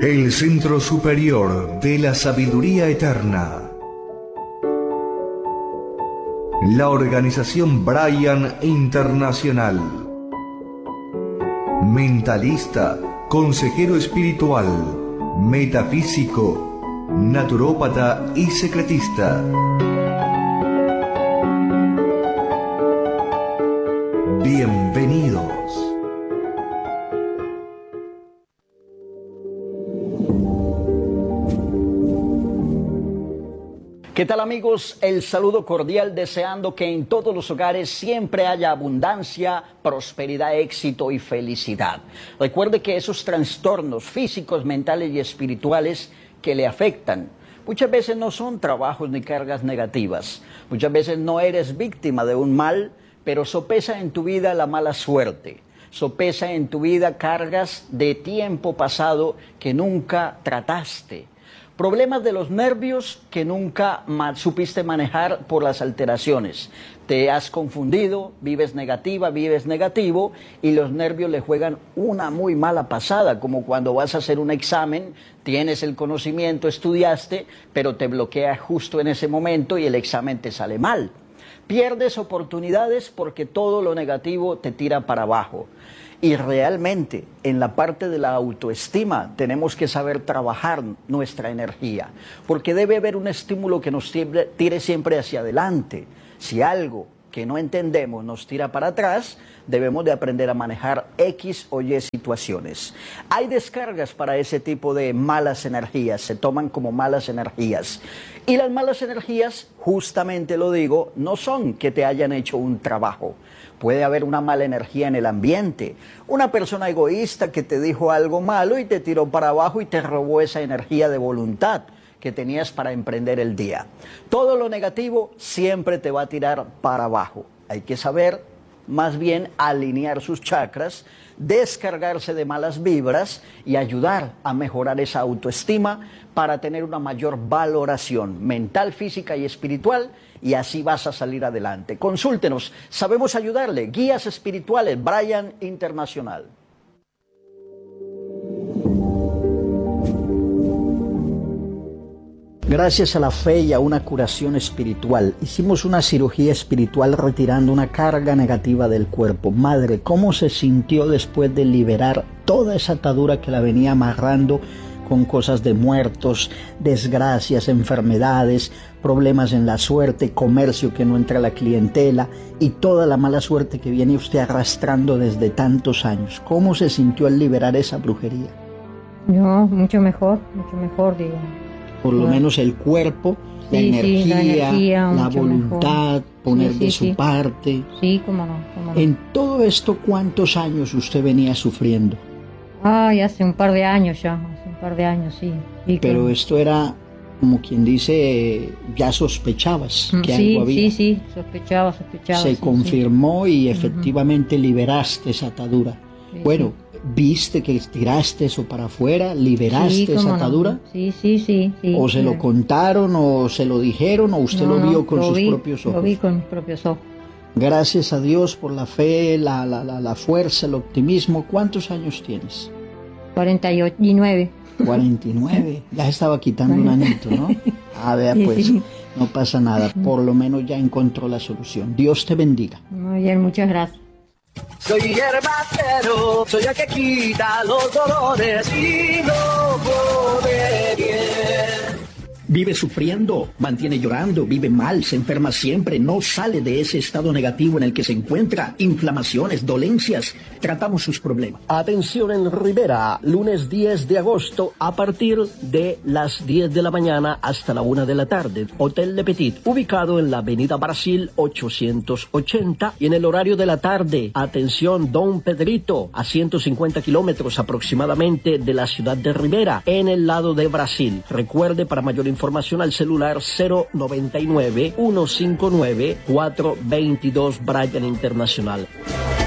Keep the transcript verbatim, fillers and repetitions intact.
El Centro Superior de la Sabiduría Eterna. La Organización Brian Internacional. Mentalista, consejero espiritual, metafísico, naturópata y secretista. Bienvenidos. ¿Qué tal, amigos? El saludo cordial, deseando que en todos los hogares siempre haya abundancia, prosperidad, éxito y felicidad. Recuerde que esos trastornos físicos, mentales y espirituales que le afectan muchas veces no son trabajos ni cargas negativas. Muchas veces no eres víctima de un mal, pero sopesa en tu vida la mala suerte. Sopesa en tu vida cargas de tiempo pasado que nunca trataste. Problemas de los nervios que nunca ma- supiste manejar por las alteraciones. Te has confundido, vives negativa, vives negativo y los nervios le juegan una muy mala pasada, como cuando vas a hacer un examen, tienes el conocimiento, estudiaste, pero te bloquea justo en ese momento y el examen te sale mal. Pierdes oportunidades porque todo lo negativo te tira para abajo. Y realmente, en la parte de la autoestima, tenemos que saber trabajar nuestra energía, porque debe haber un estímulo que nos tire, tire siempre hacia adelante. Si algo que no entendemos nos tira para atrás, debemos de aprender a manejar X o Y situaciones. Hay descargas para ese tipo de malas energías, se toman como malas energías. Y las malas energías, justamente lo digo, no son que te hayan hecho un trabajo. Puede haber una mala energía en el ambiente, una persona egoísta que te dijo algo malo y te tiró para abajo y te robó esa energía de voluntad que tenías para emprender el día. Todo lo negativo siempre te va a tirar para abajo. Hay que saber, más bien, alinear sus chakras, descargarse de malas vibras y ayudar a mejorar esa autoestima para tener una mayor valoración mental, física y espiritual, y así vas a salir adelante. Consúltenos, sabemos ayudarle. Guías espirituales, Brian Internacional. Gracias a la fe y a una curación espiritual, hicimos una cirugía espiritual retirando una carga negativa del cuerpo. Madre, ¿cómo se sintió después de liberar toda esa atadura que la venía amarrando con cosas de muertos, desgracias, enfermedades, problemas en la suerte, comercio que no entra a la clientela y toda la mala suerte que viene usted arrastrando desde tantos años? ¿Cómo se sintió al liberar esa brujería? No, mucho mejor, mucho mejor, digo. Por lo menos el cuerpo, la, sí, energía, sí, la, energía, la voluntad, mejor. poner sí, de sí, su sí. parte. Sí, cómo no, cómo no. En todo esto, ¿cuántos años usted venía sufriendo? Ay, hace un par de años ya, hace un par de años, sí. Y Pero con... esto era, como quien dice, ya sospechabas que sí, algo había. Sí, sí, sospechaba, sospechaba. Se sí, confirmó sí. y efectivamente uh-huh. liberaste esa atadura. Sí, bueno, sí. ¿viste que tiraste eso para afuera? ¿Liberaste sí, esa atadura? No. Sí, sí, sí, sí. ¿O se sí. lo contaron o se lo dijeron o usted no, lo vio no, con lo sus vi, propios ojos? Lo vi con mis propios ojos. Gracias a Dios por la fe, la, la, la, la fuerza, el optimismo. ¿Cuántos años tienes? cuarenta y nueve. cuarenta y nueve. Ya estaba quitando un añito, ¿no? A ver, pues, sí. no pasa nada. Por lo menos ya encontró la solución. Dios te bendiga. Muy bien, muchas gracias. Soy hierbacero, soy el que quita los dolores y no pone bien. Vive sufriendo, mantiene llorando, vive mal, se enferma siempre, no sale de ese estado negativo en el que se encuentra, inflamaciones, dolencias. Tratamos sus problemas. Atención en Rivera, lunes diez de agosto a partir de las diez de la mañana hasta la una de la tarde. Hotel Le Petit, ubicado en la avenida Brasil ochocientos ochenta y en el horario de la tarde. Atención Don Pedrito, a ciento cincuenta kilómetros aproximadamente de la ciudad de Rivera, en el lado de Brasil. Recuerde, para mayor información, Información al celular cero noventa y nueve, ciento cincuenta y nueve, cuatrocientos veintidós Brian Internacional.